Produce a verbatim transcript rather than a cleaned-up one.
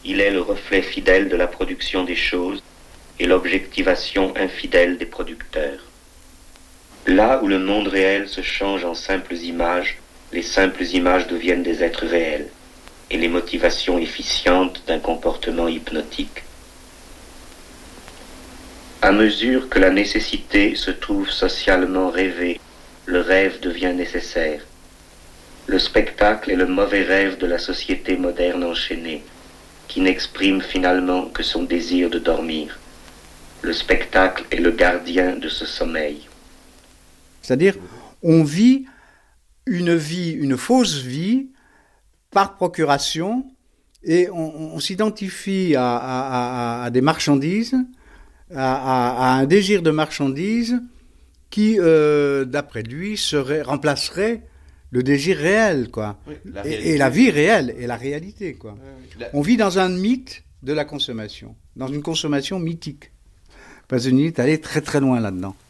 Il est le reflet fidèle de la production des choses et l'objectivation infidèle des producteurs. Là où le monde réel se change en simples images, les simples images deviennent des êtres réels et les motivations efficientes d'un comportement hypnotique. À mesure que la nécessité se trouve socialement rêvée, le rêve devient nécessaire. Le spectacle est le mauvais rêve de la société moderne enchaînée, qui n'exprime finalement que son désir de dormir. Le spectacle est le gardien de ce sommeil. C'est-à-dire, on vit une vie, une fausse vie, par procuration, et on, on s'identifie à, à, à, à des marchandises, à, à, à un désir de marchandises qui, euh, d'après lui, serait, remplacerait le désir réel, quoi. Oui, la et, et la vie réelle, et la réalité, quoi. Oui, la... On vit dans un mythe de la consommation, dans une consommation mythique. Pasolini est allé très très loin là-dedans.